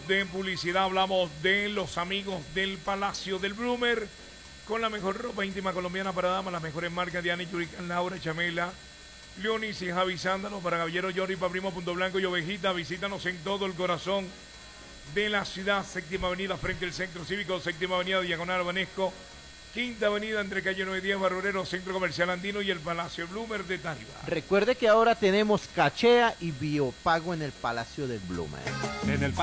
de publicidad, hablamos de los amigos del Palacio del Bloomer, con la mejor ropa íntima colombiana para damas, las mejores marcas de Ani, Yurican, Laura, Chamela, Leonis y Javi Sándalo, para Caballero, Jorri, Paprimo, Punto Blanco y Ovejita. Visítanos en todo el corazón de la ciudad, séptima avenida frente al Centro Cívico, séptima avenida Diagonal Banesco, quinta avenida entre calle 9 10 Barrurero, Centro Comercial Andino y el Palacio Bloomer de Tariba. Recuerde que ahora tenemos cachea y biopago en el Palacio del Bloomer. En el